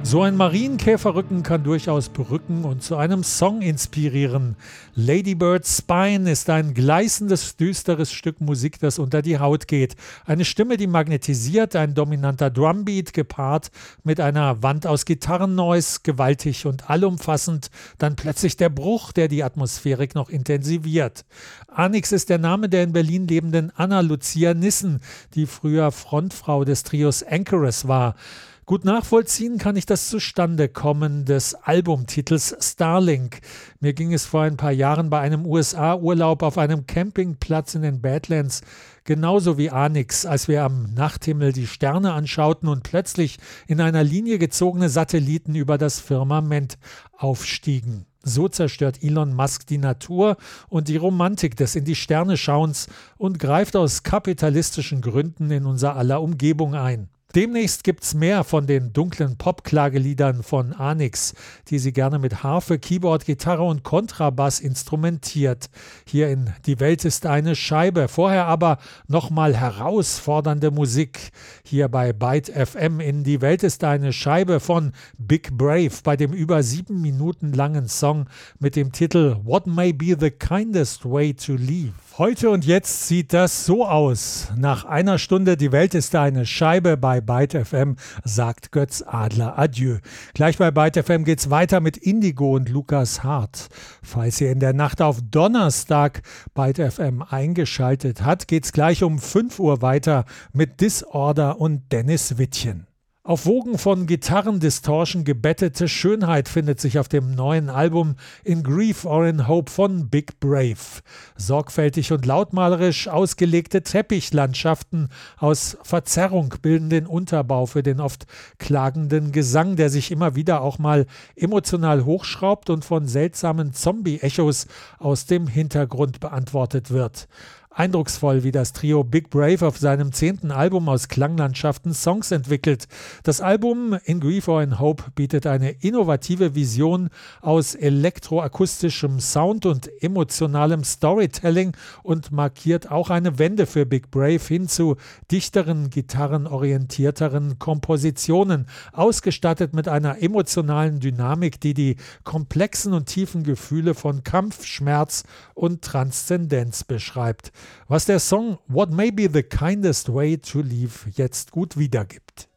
So ein Marienkäferrücken kann durchaus berücken und zu einem Song inspirieren. Ladybird's Spine ist ein gleißendes, düsteres Stück Musik, das unter die Haut geht. Eine Stimme, die magnetisiert, ein dominanter Drumbeat gepaart mit einer Wand aus Gitarrennoise, gewaltig und allumfassend. Dann plötzlich der Bruch, der die Atmosphärik noch intensiviert. Anix ist der Name der in Berlin lebenden Anna Lucia Nissen, die früher Frontfrau des Trios Anchoress war. Gut nachvollziehen kann ich das Zustandekommen des Albumtitels Starlink. Mir ging es vor ein paar Jahren bei einem USA-Urlaub auf einem Campingplatz in den Badlands genauso wie Anix, als wir am Nachthimmel die Sterne anschauten und plötzlich in einer Linie gezogene Satelliten über das Firmament aufstiegen. So zerstört Elon Musk die Natur und die Romantik des in die Sterne schauens und greift aus kapitalistischen Gründen in unser aller Umgebung ein. Demnächst gibt's mehr von den dunklen Pop-Klageliedern von Anix, die sie gerne mit Harfe, Keyboard, Gitarre und Kontrabass instrumentiert. Hier in Die Welt ist eine Scheibe, vorher aber nochmal herausfordernde Musik. Hier bei Byte FM in Die Welt ist eine Scheibe von Big Brave bei dem über 7 Minuten langen Song mit dem Titel What May Be the Kindest Way to Leave. Heute und jetzt sieht das so aus. Nach einer Stunde Die Welt ist eine Scheibe bei Byte FM sagt Götz Adler Adieu. Gleich bei Byte FM geht's weiter mit Indigo und Lukas Hart. Falls ihr in der Nacht auf Donnerstag Byte FM eingeschaltet habt, geht's gleich um 5 Uhr weiter mit Disorder und Dennis Wittchen. Auf Wogen von Gitarrendistortion gebettete Schönheit findet sich auf dem neuen Album In Grief or in Hope von Big Brave. Sorgfältig und lautmalerisch ausgelegte Teppichlandschaften aus Verzerrung bilden den Unterbau für den oft klagenden Gesang, der sich immer wieder auch mal emotional hochschraubt und von seltsamen Zombie-Echos aus dem Hintergrund beantwortet wird. Eindrucksvoll, wie das Trio Big Brave auf seinem 10. Album aus Klanglandschaften Songs entwickelt. Das Album In Grief or in Hope bietet eine innovative Vision aus elektroakustischem Sound und emotionalem Storytelling und markiert auch eine Wende für Big Brave hin zu dichteren, gitarrenorientierteren Kompositionen, ausgestattet mit einer emotionalen Dynamik, die die komplexen und tiefen Gefühle von Kampf, Schmerz und Transzendenz beschreibt. Was der Song What May Be the Kindest Way to Leave jetzt gut wiedergibt.